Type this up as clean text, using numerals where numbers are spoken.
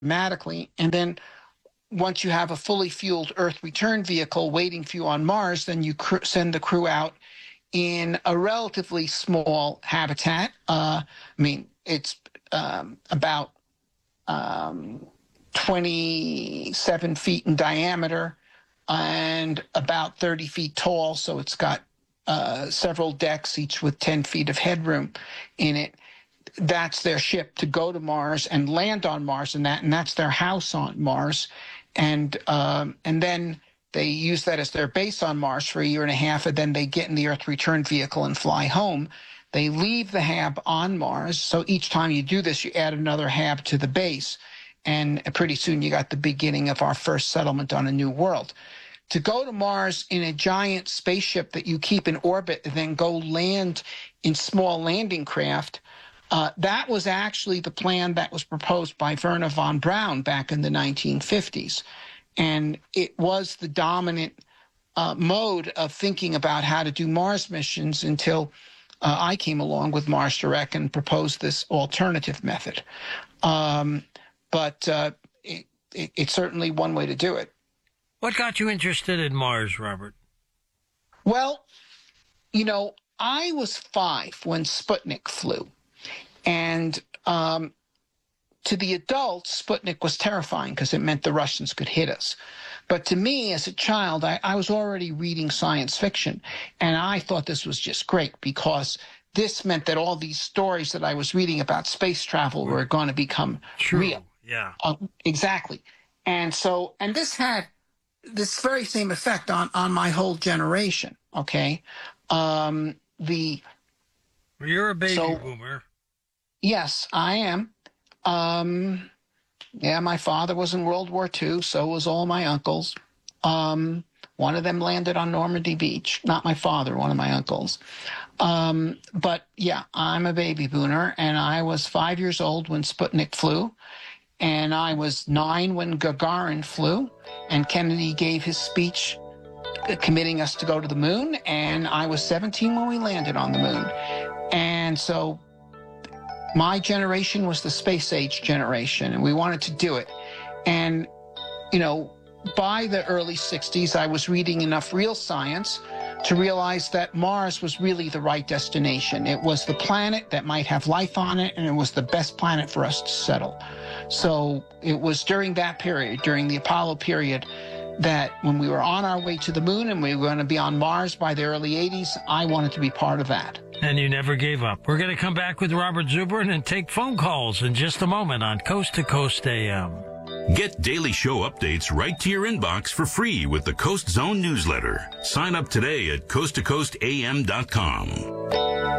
automatically. And then once you have a fully fueled Earth return vehicle waiting for you on Mars, then you send the crew out in a relatively small habitat. It's about 27 feet in diameter and about 30 feet tall. So it's got several decks, each with 10 feet of headroom in it. That's their ship to go to Mars and land on Mars, and that's their house on Mars. And then they use that as their base on Mars for a year and a half, and then they get in the Earth return vehicle and fly home. They leave the hab on Mars, so each time you do this, you add another hab to the base, and pretty soon you got the beginning of our first settlement on a new world. To go to Mars in a giant spaceship that you keep in orbit and then go land in small landing craft, that was actually the plan that was proposed by Wernher von Braun back in the 1950s. And it was the dominant mode of thinking about how to do Mars missions until I came along with Mars Direct and proposed this alternative method. But it's certainly one way to do it. What got you interested in Mars, Robert? Well, I was 5 when Sputnik flew. And to the adults, Sputnik was terrifying because it meant the Russians could hit us. But to me, as a child, I was already reading science fiction, and I thought this was just great because this meant that all these stories that I was reading about space travel were going to become real. Yeah. Exactly. And this had this very same effect on my whole generation, okay? You're a baby boomer. Yes, I am. My father was in World War II, so was all my uncles. One of them landed on Normandy Beach. Not my father, one of my uncles. But yeah, I'm a baby boomer, and I was 5 years old when Sputnik flew, and I was 9 when Gagarin flew, and Kennedy gave his speech committing us to go to the moon, and I was 17 when we landed on the moon. And so my generation was the space age generation, and we wanted to do it. And, by the early 60s, I was reading enough real science to realize that Mars was really the right destination. It was the planet that might have life on it, and it was the best planet for us to settle. So it was during that period, during the Apollo period, that when we were on our way to the moon and we were going to be on Mars by the early 80s, I wanted to be part of that. And you never gave up. We're going to come back with Robert Zubrin and take phone calls in just a moment on Coast to Coast AM. Get daily show updates right to your inbox for free with the Coast Zone newsletter. Sign up today at coasttocoastam.com.